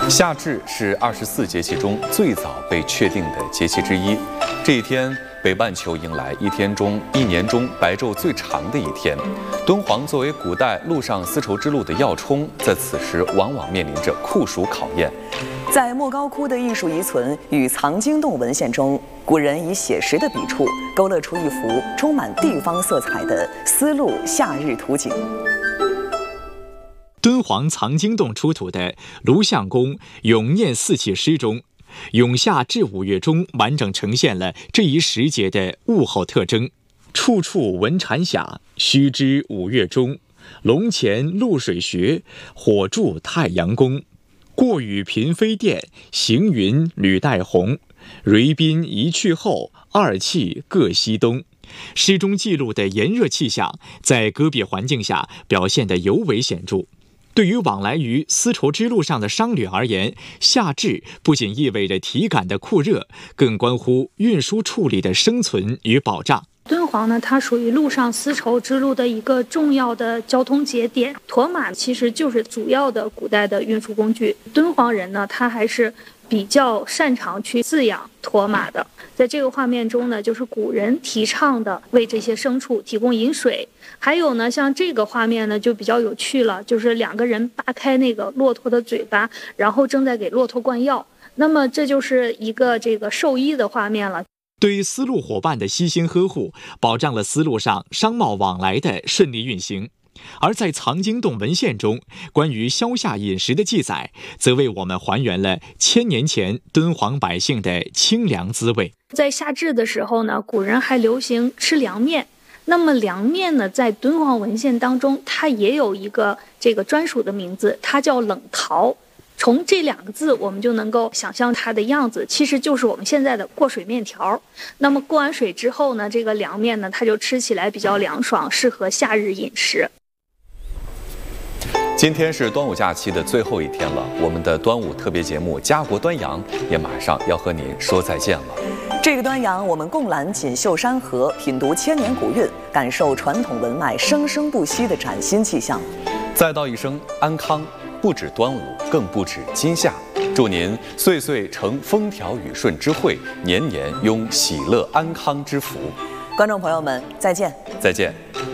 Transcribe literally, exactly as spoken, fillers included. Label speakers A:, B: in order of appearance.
A: 夏至是二十四节气中最早被确定的节气之一。这一天，北半球迎来一天中一年中白昼最长的一天。敦煌作为古代陆上丝绸之路的要冲，在此时往往面临着酷暑考验。
B: 在莫高窟的艺术遗存与藏经洞文献中，古人以写实的笔触勾勒出一幅充满地方色彩的丝路夏日图景。
C: 敦煌藏经洞出土的卢相公咏念四气诗中，咏夏至五月中完整呈现了这一时节的物候特征。处处闻蝉响，须知五月中。龙潜露水穴，火柱太阳宫。过雨嫔妃殿，行云履带红。蕤宾一去后，二气各西东。诗中记录的炎热气象，在戈壁环境下表现得尤为显著。对于往来于丝绸之路上的商旅而言，夏至不仅意味着体感的酷热，更关乎运输处理的生存与保障。
D: 敦煌呢，它属于陆上丝绸之路的一个重要的交通节点，驼马其实就是主要的古代的运输工具。敦煌人呢，他还是比较擅长去饲养驼马的。在这个画面中呢，就是古人提倡的为这些牲畜提供饮水。还有呢，像这个画面呢就比较有趣了，就是两个人扒开那个骆驼的嘴巴，然后正在给骆驼灌药。那么这就是一个这个兽医的画面了。
C: 对丝路伙伴的悉心呵护，保障了丝路上商贸往来的顺利运行。而在藏经洞文献中，关于消夏饮食的记载，则为我们还原了千年前敦煌百姓的清凉滋味。
D: 在夏至的时候呢，古人还流行吃凉面。那么凉面呢，在敦煌文献当中，它也有一个这个专属的名字，它叫冷陶。从这两个字，我们就能够想象它的样子，其实就是我们现在的过水面条。那么过完水之后呢，这个凉面呢，它就吃起来比较凉爽，适合夏日饮食。
A: 今天是端午假期的最后一天了，我们的端午特别节目《家国端阳》也马上要和您说再见了。
B: 这个端阳，我们共览锦绣山河，品读千年古韵，感受传统文脉生生不息的崭新气象。
A: 再道一声安康，不止端午，更不止今夏。祝您岁岁承风调雨顺之惠，年年拥喜乐安康之福。
B: 观众朋友们，再见。
A: 再见。